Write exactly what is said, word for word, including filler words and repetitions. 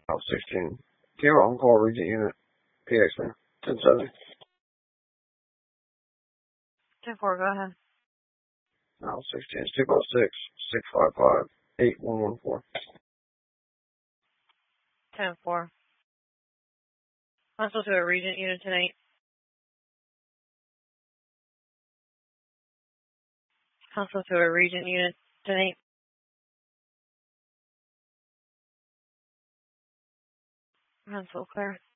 Out sixteen. Kilo on-call Regent Unit. P X man. ten seven. ten four, go ahead. Out sixteen. two five six, six five five, eight one one four. ten four. Hostile to a Regent Unit tonight. Hostile to a Regent Unit tonight. Hostile clear.